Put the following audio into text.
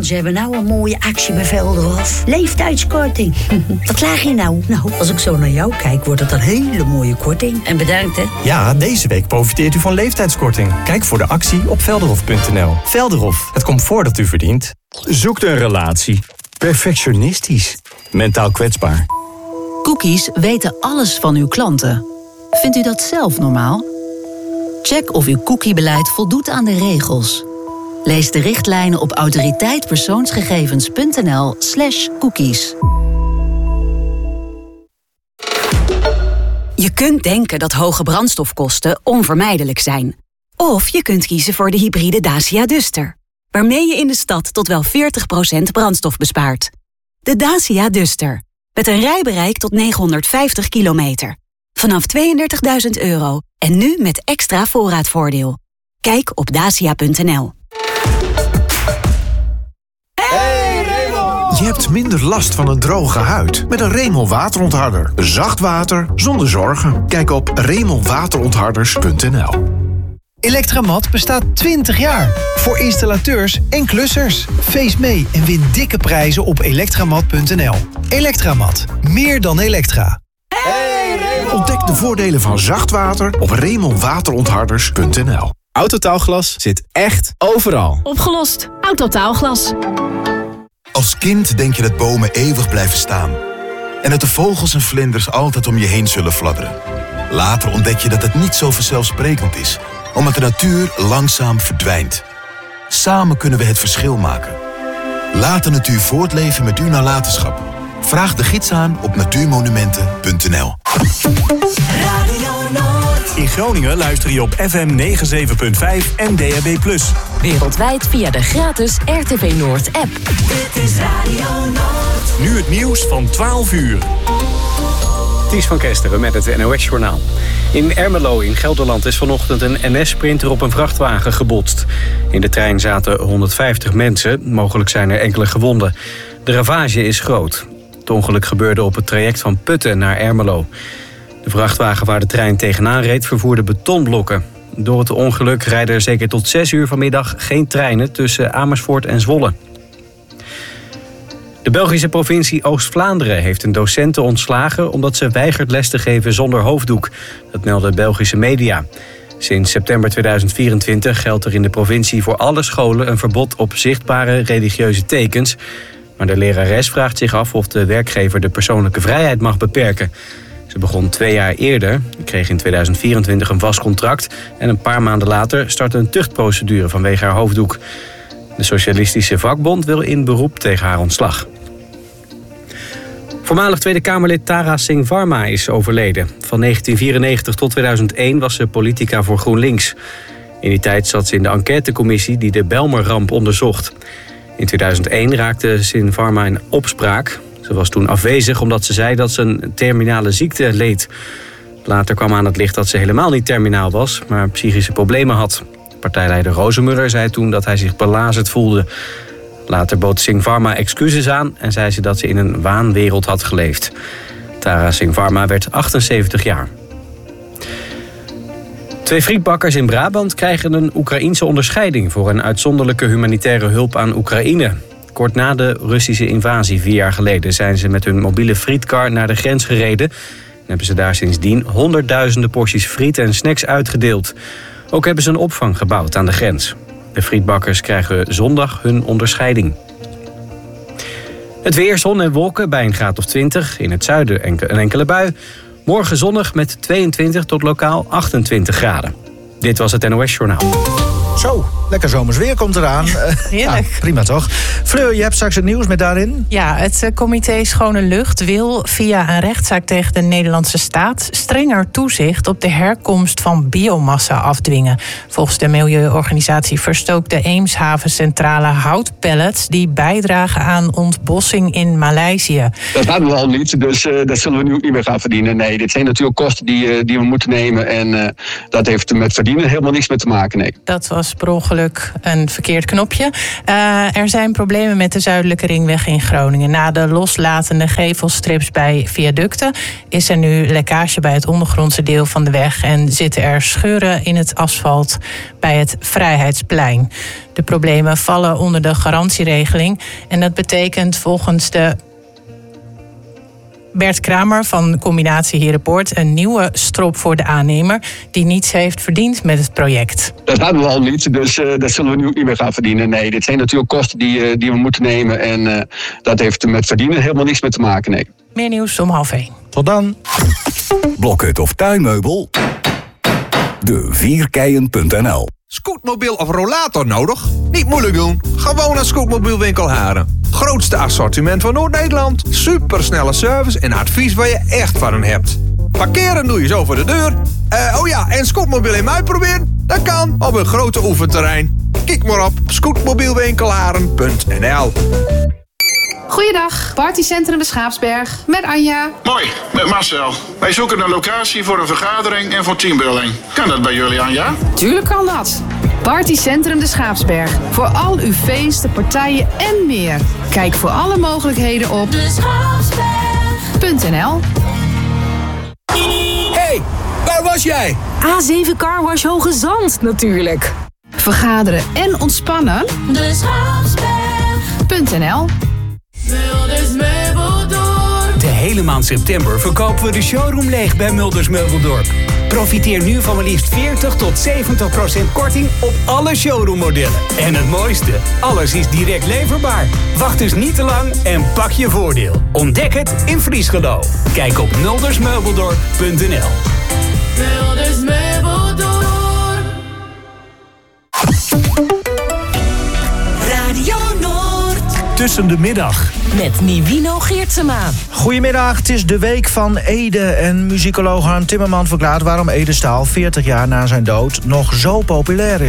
Ze hebben nou een mooie actie bij Velderhof. Leeftijdskorting. Wat klaag je nou? Nou, als ik zo naar jou kijk, wordt het een hele mooie korting. En bedankt, hè. Ja, deze week profiteert u van leeftijdskorting. Kijk voor de actie op velderhof.nl. Velderhof, het comfort dat u verdient. Zoekt een relatie. Perfectionistisch. Mentaal kwetsbaar. Cookies weten alles van uw klanten. Vindt u dat zelf normaal? Check of uw cookiebeleid voldoet aan de regels. Lees de richtlijnen op autoriteitpersoonsgegevens.nl/cookies. Je kunt denken dat hoge brandstofkosten onvermijdelijk zijn. Of je kunt kiezen voor de hybride Dacia Duster, waarmee je in de stad tot wel 40% brandstof bespaart. De Dacia Duster, met een rijbereik tot 950 kilometer. Vanaf €32.000 en nu met extra voorraadvoordeel. Kijk op dacia.nl. Je hebt minder last van een droge huid met een Remel waterontharder. Zacht water zonder zorgen. Kijk op remelwaterontharders.nl. Electramat bestaat 20 jaar. Voor installateurs en klussers. Feest mee en win dikke prijzen op elektramat.nl. Electramat. Meer dan elektra. Ontdek de voordelen van zacht water op remelwaterontharders.nl. Autotaalglas zit echt overal. Opgelost. Autotaalglas. Als kind denk je dat bomen eeuwig blijven staan. En dat de vogels en vlinders altijd om je heen zullen fladderen. Later ontdek je dat het niet zo vanzelfsprekend is, omdat de natuur langzaam verdwijnt. Samen kunnen we het verschil maken. Laat de natuur voortleven met uw nalatenschap. Vraag de gids aan op natuurmonumenten.nl. In Groningen luister je op FM 97.5 en DAB+. Wereldwijd via de gratis RTV Noord app. Dit is Radio Noord. Nu het nieuws van 12 uur. Ties van Kesteren met het NOS-journaal. In Ermelo in Gelderland is vanochtend een NS-sprinter op een vrachtwagen gebotst. In de trein zaten 150 mensen, mogelijk zijn er enkele gewonden. De ravage is groot. Het ongeluk gebeurde op het traject van Putten naar Ermelo. De vrachtwagen waar de trein tegenaan reed vervoerde betonblokken. Door het ongeluk rijden er zeker tot 6 uur vanmiddag geen treinen tussen Amersfoort en Zwolle. De Belgische provincie Oost-Vlaanderen heeft een docenten ontslagen omdat ze weigert les te geven zonder hoofddoek. Dat melden Belgische media. Sinds september 2024 geldt er in de provincie voor alle scholen een verbod op zichtbare religieuze tekens. Maar de lerares vraagt zich af of de werkgever de persoonlijke vrijheid mag beperken. Ze begon 2 jaar eerder, kreeg in 2024 een vast contract en een paar maanden later startte een tuchtprocedure vanwege haar hoofddoek. De Socialistische Vakbond wil in beroep tegen haar ontslag. Voormalig Tweede Kamerlid Tara Singh Varma is overleden. Van 1994 tot 2001 was ze politica voor GroenLinks. In die tijd zat ze in de enquêtecommissie die de Bijlmerramp onderzocht. In 2001 raakte Singh Varma in opspraak. Ze was toen afwezig omdat ze zei dat ze een terminale ziekte leed. Later kwam aan het licht dat ze helemaal niet terminaal was, maar psychische problemen had. Partijleider Rozenmuller zei toen dat hij zich belazerd voelde. Later bood Singh Varma excuses aan en zei ze dat ze in een waanwereld had geleefd. Tara Singh Varma werd 78 jaar. 2 frietbakkers in Brabant krijgen een Oekraïense onderscheiding voor een uitzonderlijke humanitaire hulp aan Oekraïne. Kort na de Russische invasie 4 jaar geleden zijn ze met hun mobiele frietkar naar de grens gereden. En hebben ze daar sindsdien honderdduizenden porties friet en snacks uitgedeeld. Ook hebben ze een opvang gebouwd aan de grens. De frietbakkers krijgen zondag hun onderscheiding. Het weer, zon en wolken bij een graad of 20. In het zuiden een enkele bui. Morgen zonnig met 22 tot lokaal 28 graden. Dit was het NOS Journaal. Zo, lekker zomers weer komt eraan. Heerlijk. Ja, prima toch? Fleur, je hebt straks het nieuws met daarin? Ja, het comité Schone Lucht wil via een rechtszaak tegen de Nederlandse staat strenger toezicht op de herkomst van biomassa afdwingen. Volgens de milieuorganisatie verstookt de Eemshavencentrale houtpellets die bijdragen aan ontbossing in Maleisië. Dat hadden we al niet, dus dat zullen we nu ook niet meer gaan verdienen. Nee, dit zijn natuurlijk kosten die we moeten nemen en dat heeft er met verdienen helemaal niks mee te maken. Nee. Dat was was per ongeluk een verkeerd knopje. Er zijn problemen met de Zuidelijke Ringweg in Groningen. Na de loslatende gevelstrips bij viaducten is er nu lekkage bij het ondergrondse deel van de weg en zitten er scheuren in het asfalt bij het Vrijheidsplein. De problemen vallen onder de garantieregeling en dat betekent volgens de Bert Kramer van Combinatie Herenpoort een nieuwe strop voor de aannemer die niets heeft verdiend met het project. Dat hadden we al niet, dus dat zullen we nu niet meer gaan verdienen. Nee, dit zijn natuurlijk kosten die we moeten nemen en dat heeft met verdienen helemaal niks mee te maken. Nee. Meer nieuws om 12:30. Tot dan. Blokhut of tuinmeubel? De vierkeien.nl. Scootmobiel of rollator nodig? Niet moeilijk doen. Gewoon naar Scootmobielwinkel Haren. Grootste assortiment van Noord-Nederland. Supersnelle service en advies waar je echt van hebt. Parkeren doe je zo voor de deur. En Scootmobiel in mij proberen? Dat kan op een grote oefenterrein. Kijk maar op scootmobielwinkelharen.nl. Goeiedag, Partycentrum de Schaapsberg met Anja. Mooi, met Marcel. Wij zoeken een locatie voor een vergadering en voor teambuilding. Kan dat bij jullie, Anja? Tuurlijk kan dat. Partycentrum de Schaapsberg. Voor al uw feesten, partijen en meer. Kijk voor alle mogelijkheden op deschaapsberg.nl. Hey, waar was jij? A7 Carwash Hoge Zand natuurlijk. Vergaderen en ontspannen? deschaapsberg.nl. Mulders Meubeldorp. De hele maand september verkopen we de showroom leeg bij Mulders Meubeldorp. Profiteer nu van maar liefst 40 tot 70% korting op alle showroommodellen. En het mooiste, alles is direct leverbaar. Wacht dus niet te lang en pak je voordeel. Ontdek het in Vriesgelo. Kijk op muldersmeubeldorp.nl. Mulders Meubeldorp. Radio Noord. Tussen de middag. Met Nivino Geertsema. Goedemiddag, het is de week van Ede. En muzikoloog Harm Timmerman verklaart waarom Ede Staal 40 jaar na zijn dood nog zo populair is.